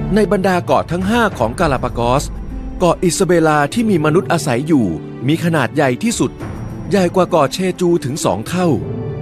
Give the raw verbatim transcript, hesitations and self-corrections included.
ในบรรดาเกาะทั้งห้าของกาลาปากอสเกาะอิซาเบลาที่มีมนุษย์อาศัยอยู่มีขนาดใหญ่ที่สุดใหญ่กว่าเกาะเชจูถึงสองเท่า